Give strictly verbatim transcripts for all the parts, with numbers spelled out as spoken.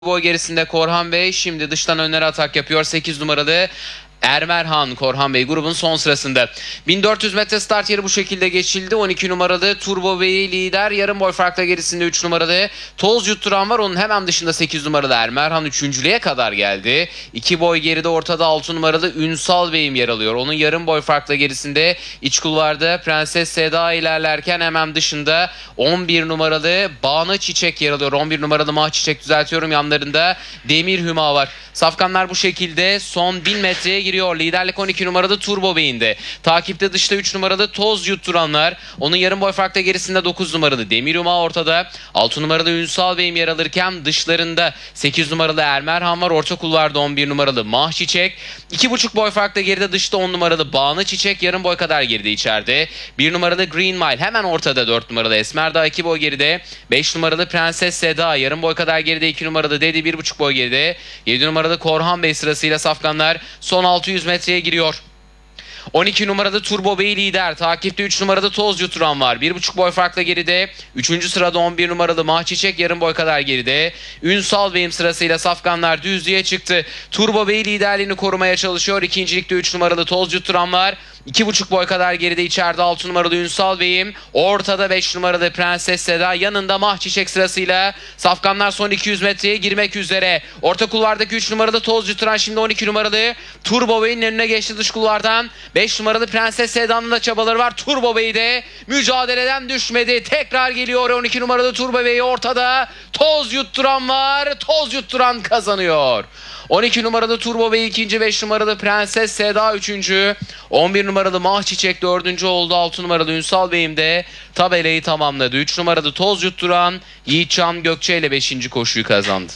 Boy gerisinde Korhan Bey şimdi dıştan önlere atak yapıyor. sekiz numaralı Ermerhan Korhan Bey grubun son sırasında. bin dört yüz metre start yeri bu şekilde geçildi. on iki numaralı Turbo Bey lider. Yarım boy farkla gerisinde üç numaralı Toz Yutturan var. Onun hemen dışında sekiz numaralı Ermerhan üçüncülüğe kadar geldi. iki boy geride ortada altı numaralı Ünsal Bey'im yer alıyor. Onun yarım boy farkla gerisinde iç kulvarda Prenses Seda ilerlerken hemen dışında on bir numaralı Banu Çiçek yer alıyor. on bir numaralı Mah Çiçek düzeltiyorum, yanlarında Demir Hüma var. Safkanlar bu şekilde son bin metreye giriyor. Liderlik on iki numaralı Turbo Bey'inde. Takipte dışta üç numaralı Toz Yutturanlar. Onun yarım boy farkla gerisinde dokuz numaralı Demir Hüma ortada. altı numaralı Ünsal Bey'im yer alırken dışlarında sekiz numaralı Ermerhan var. Orta kulvarda on bir numaralı Mah Çiçek. iki buçuk boy farkla geride dışta on numaralı Banu Çiçek. Yarım boy kadar geride içeride. bir numaralı Green Mile hemen ortada. dört numaralı Esmer Dağ iki boy geride. beş numaralı Prenses Seda yarım boy kadar geride. iki numaralı Dedi bir buçuk boy geride. yedi numaralı Korhan Bey sırasıyla safkanlar son altı yüz metreye giriyor. on iki numaralı Turbo Bey lider. Takipte üç numaralı Toz Yuturan var. bir buçuk boy farkla geride. üçüncü sırada on bir numaralı Mah Çiçek yarım boy kadar geride. Ünsal Bey'im sırasıyla safkanlar düzlüğe çıktı. Turbo Bey liderliğini korumaya çalışıyor. İkincilikte üç numaralı Toz Yuturan var. iki buçuk boy kadar geride içeride altı numaralı Ünsal Bey'im. Ortada beş numaralı Prenses Seda. Yanında Mah Çiçek sırasıyla safkanlar son iki yüz metreye girmek üzere. Orta kulvardaki üç numaralı Toz Yuturan şimdi on iki numaralı Turbo Bey'in önüne geçti dış kulvardan. beş numaralı Prenses Seda'nın da çabaları var. Turbo Bey de mücadeleden düşmedi. Tekrar geliyor on iki numaralı Turbo Bey ortada. Toz Yutturan var. Toz Yutturan kazanıyor. on iki numaralı Turbo Bey ikinci, beş numaralı Prenses Seda üçüncü. on bir numaralı Mah Çiçek dördüncü oldu. altı numaralı Ünsal Bey'im de tabelayı tamamladı. üç numaralı Toz Yutturan Yiğitcan Gökçe ile beşinci koşuyu kazandı.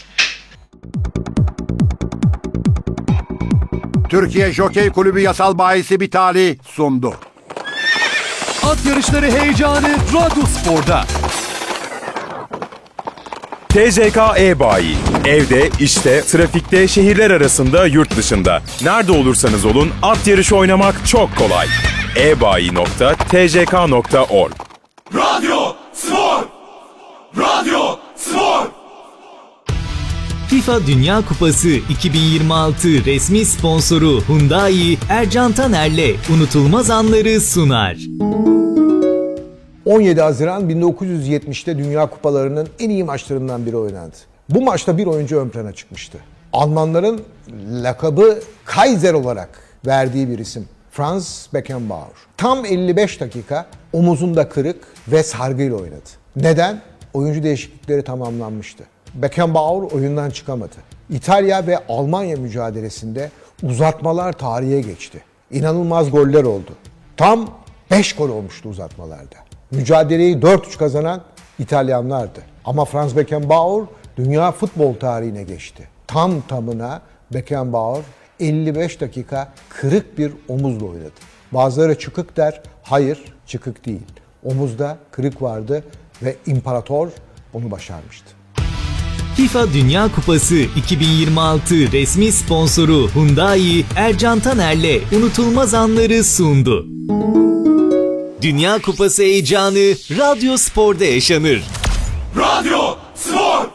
Türkiye Jokey Kulübü Yasal Bayisi Bitali sundu. At yarışları heyecanı Radyospor'da. T C K E-Bayi. Evde, işte, trafikte, şehirler arasında, yurt dışında. Nerede olursanız olun at yarışı oynamak çok kolay. e-bayi nokta t c k nokta org. Radyo Spor! Radyo Spor! FIFA Dünya Kupası iki bin yirmi altı resmi sponsoru Hyundai, Ercan Taner'le unutulmaz anları sunar. on yedi Haziran bin dokuz yüz yetmişte Dünya Kupalarının en iyi maçlarından biri oynandı. Bu maçta bir oyuncu ön plana çıkmıştı. Almanların lakabı Kaiser olarak verdiği bir isim. Franz Beckenbauer. Tam elli beş dakika omuzunda kırık ve sargıyla oynadı. Neden? Oyuncu değişiklikleri tamamlanmıştı. Beckenbauer oyundan çıkamadı. İtalya ve Almanya mücadelesinde uzatmalar tarihe geçti. İnanılmaz goller oldu. Tam beş gol olmuştu uzatmalarda. Mücadeleyi dört üç kazanan İtalyanlardı. Ama Franz Beckenbauer dünya futbol tarihine geçti. Tam tamına Beckenbauer elli beş dakika kırık bir omuzla oynadı. Bazıları çıkık der, hayır çıkık değil. Omuzda kırık vardı ve imparator onu başarmıştı. FIFA Dünya Kupası iki bin yirmi altı resmi sponsoru Hyundai, Ercan Taner'le unutulmaz anları sundu. Dünya Kupası heyecanı Radyospor'da yaşanır. Radyo Spor!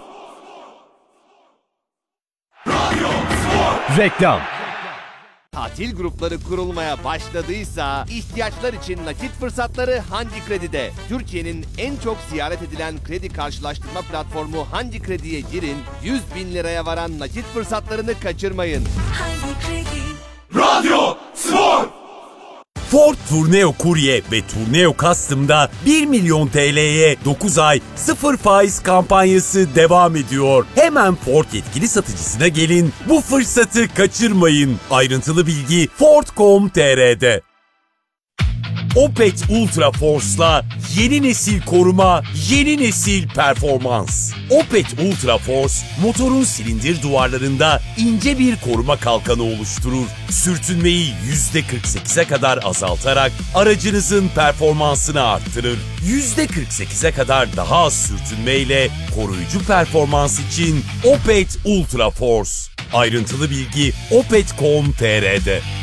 Radyo Spor! Reklam. Tatil grupları kurulmaya başladıysa ihtiyaçlar için nakit fırsatları Hangi Kredi'de. Türkiye'nin en çok ziyaret edilen kredi karşılaştırma platformu Hangi Kredi'ye girin, yüz bin liraya varan nakit fırsatlarını kaçırmayın. Hangi Kredi? Radyo Spor! Ford Tourneo Courier ve Tourneo Custom'da bir milyon T L'ye dokuz ay sıfır faiz kampanyası devam ediyor. Hemen Ford yetkili satıcısına gelin, bu fırsatı kaçırmayın. Ayrıntılı bilgi ford nokta com nokta t r'de. Opet Ultra Force'la yeni nesil koruma, yeni nesil performans. Opet Ultra Force, motorun silindir duvarlarında ince bir koruma kalkanı oluşturur. Sürtünmeyi yüzde kırk sekize kadar azaltarak aracınızın performansını arttırır. yüzde kırk sekize kadar daha az sürtünmeyle koruyucu performans için Opet Ultra Force. Ayrıntılı bilgi opet nokta com nokta t r'de.